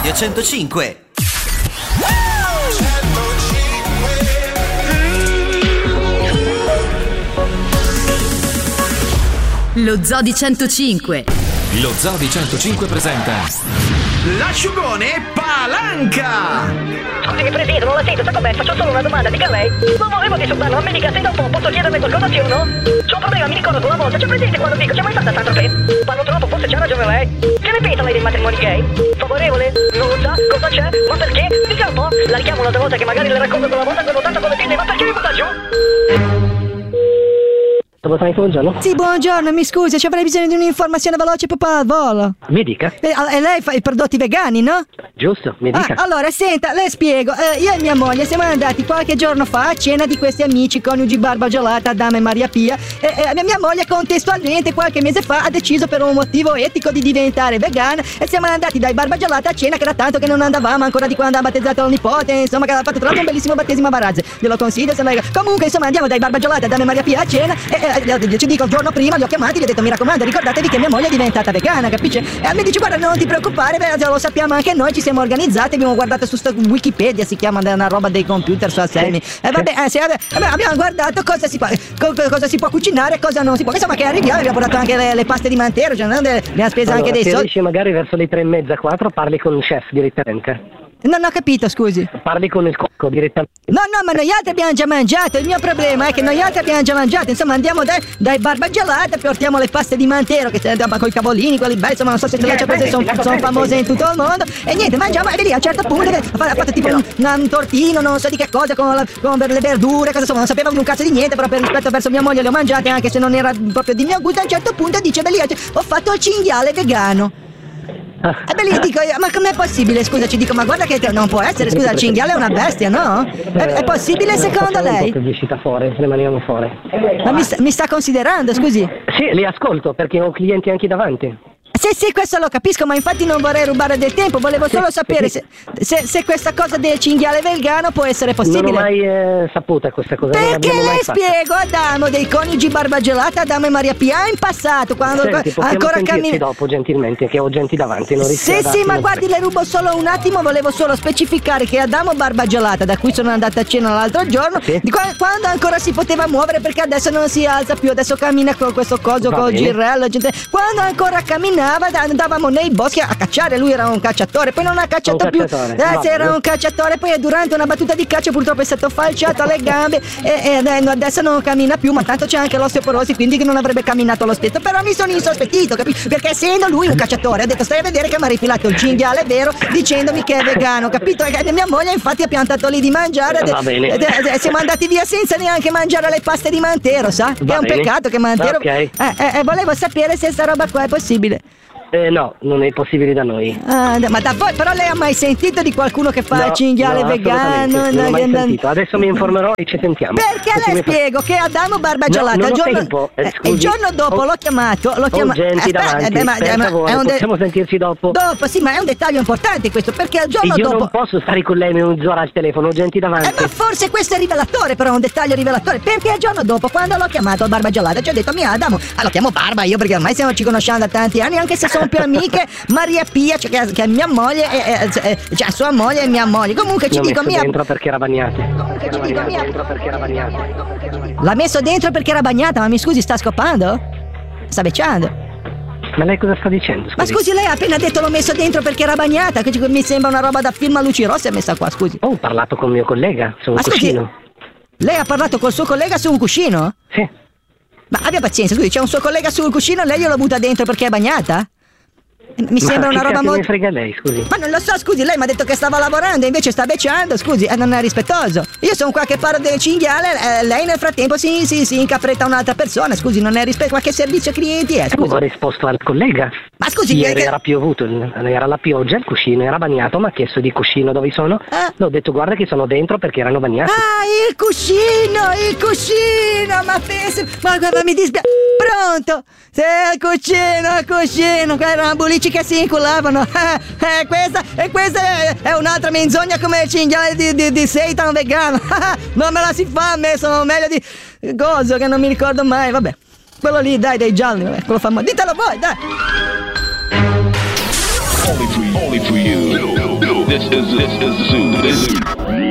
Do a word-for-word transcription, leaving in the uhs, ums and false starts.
Radio centocinque. Lo Zoo di centocinque. Lo Zoo di centocinque presenta l'asciugone Palanca. Scusi, Presidente, non la sento, sa com'è? Faccio solo una domanda, dica lei. Non volevo disturbarlo, ma mi dica se dopo posso chiederle qualcosa, sì o no? C'ho un problema, mi ricordo una volta, c'è presente quando dico, c'è mai stata Sandra Pe? Parlo troppo, forse c'ha ragione lei. Che ne pensa lei dei matrimoni gay? Favorevole? Non lo sa? Cosa c'è? Ma perché? Dica un po'. La richiamo un'altra volta che magari le racconto quella volta che ho votato con le pinne, ma perché mi butta giù? Buongiorno. Sì, buongiorno, mi scusi, ci avrei bisogno di un'informazione veloce proprio al volo. Mi dica. E, e lei fa i prodotti vegani, no? Giusto, mi dica. Ah, allora, senta, le spiego. Eh, io e mia moglie siamo andati qualche giorno fa a cena di questi amici coniugi Barba Gelata, Adamo e Maria Pia. E, e mia moglie contestualmente qualche mese fa ha deciso per un motivo etico di diventare vegana. E siamo andati dai Barba Gelata a cena, che era tanto che non andavamo ancora di quando ha battezzato il nipote. Insomma, che aveva fatto tra l'altro un bellissimo battesimo a Varazze. Glielo consiglio, se lei... Comunque, insomma, andiamo dai Barba Gelata, Adamo e Maria Pia a cena. E, e ci dico, il giorno prima li ho chiamati e gli ho detto: mi raccomando, ricordatevi che mia moglie è diventata vegana, capisce? E mi dice: guarda, non ti preoccupare, beh, lo sappiamo anche noi, ci siamo organizzati, abbiamo guardato su sto Wikipedia, si chiama una roba dei computer su Assemi. E vabbè, eh, sì, vabbè, vabbè, abbiamo guardato cosa si, può, co- cosa si può cucinare e cosa non si può. Insomma, che arriviamo, abbiamo portato anche le, le paste di Mantero, cioè, abbiamo speso allora, anche dei soldi. Se magari verso le tre e mezza, quattro, parli con il chef direttamente. Non ho capito, scusi. Parli con il cocco direttamente. No, no, ma noi altri abbiamo già mangiato. Il mio problema è che noi altri abbiamo già mangiato. Insomma, andiamo dai, dai Barba Gelata, portiamo le paste di Mantero, che andiamo con i cavolini, quelli belli, insomma, non so se te le c'è prese, sono son famose in tutto il mondo. E niente, mangiamo, e lì a un certo punto ha fatto tipo un, un tortino, non so di che cosa, con, la, con le verdure, cosa insomma, non sapeva un cazzo di niente, però per rispetto verso mia moglie le ho mangiate, anche se non era proprio di mio gusto. A un certo punto dice: beh, lì ho fatto il cinghiale vegano. E beh, lì dico, ma com'è possibile? Scusa, ci dico, ma guarda che non può essere, scusa, il cinghiale è una bestia, no? È, è possibile secondo lei? Che è uscita fuori, le maniamo fuori. Ma mi sta, mi sta considerando, scusi? Sì, li ascolto perché ho clienti anche davanti. Sì, sì, questo lo capisco, ma infatti non vorrei rubare del tempo, volevo solo sapere se, se, se questa cosa del cinghiale vegano può essere possibile. Non ho mai eh, saputa questa cosa. Perché le spiego, fatta. Adamo, dei coniugi Barba Gelata, Adamo e Maria Pia, in passato, quando Senti, ancora camminavo dopo, gentilmente, che ho gente davanti, non rischio. Sì, sì, ma guardi, le rubo solo un attimo, volevo solo specificare che Adamo Barba Gelata, da cui sono andata a cena l'altro giorno, sì? di qua, quando ancora si poteva muovere, perché adesso non si alza più, adesso cammina con questo coso, Va con il bene. girello, gente. Quando ancora camminava, andavamo nei boschi a cacciare, lui era un cacciatore, poi non ha cacciato un più, cacciatore. eh, Va era bene. un cacciatore, poi durante una battuta di caccia purtroppo è stato falciato alle gambe e, e adesso non cammina più, ma tanto c'è anche l'osteoporosi, quindi che non avrebbe camminato lo stesso, però mi sono insospettito, capito? Perché essendo lui un cacciatore ha detto: stai a vedere che mi ha rifilato il cinghiale vero, dicendomi che è vegano, capito? E mia moglie infatti ha piantato lì di mangiare. Va bene. e, e, siamo andati via senza neanche mangiare le paste di Mantero, sa? Che Va è un bene. peccato che Mantero. Ok. Eh, eh, eh, volevo sapere se sta roba qua è possibile. Eh, no, non è possibile da noi. Ah, ma da voi, però lei ha mai sentito di qualcuno che fa No, il cinghiale no, vegano? assolutamente, non ho mai No, sentito. Adesso mi informerò e ci sentiamo. Perché Così le mi fa- spiego che Adamo Barba No, Gelata non il, ho giorno, tempo, eh, eh, scusi. il giorno dopo Ho- l'ho chiamato, l'ho Ho chiamato. gente Aspetta, davanti, eh, beh, ma, per eh, ma- favore, è un de- possiamo sentirci dopo? Dopo, sì, ma è un dettaglio importante questo, perché il E giorno io dopo. non posso stare con lei mezz'ora al telefono, ho gente davanti. Eh, ma forse questo è rivelatore, però è un dettaglio rivelatore. Perché il giorno dopo, quando l'ho chiamato al Barba Gelata, ci ho detto: mia Adamo, ah, lo chiamo Barba io perché ormai siamo, ci conosciamo da tanti anni, anche se sono più amiche, Maria Pia, cioè, che, che è mia moglie, e, e, e, cioè sua moglie e mia moglie. Comunque ci L'ho dico messo mia. dentro perché era bagnata. Comunque ci dico mia. Dentro perché era bagnata. L'ha messo dentro perché era bagnata, ma mi scusi, sta scopando? Sta becciando? Ma lei cosa sta dicendo? Scusi? Ma scusi, lei ha appena detto l'ho messo dentro perché era bagnata, che mi sembra una roba da film a luci rosse messa qua, scusi. Ho parlato con mio collega su un Ma scusi, cuscino. lei ha parlato col suo collega su un cuscino? Sì. Ma abbia pazienza, scusi, c'è un suo collega sul cuscino e lei glielo butta dentro perché è bagnata? Mi sembra Ma una che roba cazzo molto. ne frega lei, scusi? Ma non lo so, scusi, lei mi ha detto che stava lavorando e invece sta becciando, scusi, e non è rispettoso. Io sono qua che parlo del cinghiale, eh, lei nel frattempo si, si, si incapretta un'altra persona, scusi, non è rispetto. Ma che servizio clienti è, scusi? Ho risposto al collega. Ma scusi, Ieri che- era piovuto, era la pioggia, il cuscino era bagnato, mi ha chiesto di cuscino dove sono. Ah. L'ho detto: guarda che sono dentro perché erano bagnati. Ah, il cuscino, il cuscino, ma pensi, ma guarda, mi dispiace. Pronto? Sì, il cuscino, il cuscino, qua erano bulici che si inculavano. Eh, eh, questa, e questa è, è un'altra menzogna come il cinghiale di, di, di seitan vegano. Non me la si fa a me, sono meglio di coso che non mi ricordo mai, vabbè. Quello lì, dai, dei gialli, vabbè, quello famoso. Ditelo voi, dai. Only for you. Only for you. this is this is zoo. This is